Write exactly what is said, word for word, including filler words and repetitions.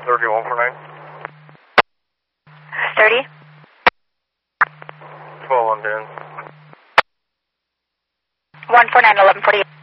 thirty, one four nine. thirty? twelve, one ten. one four nine, eleven forty-eight.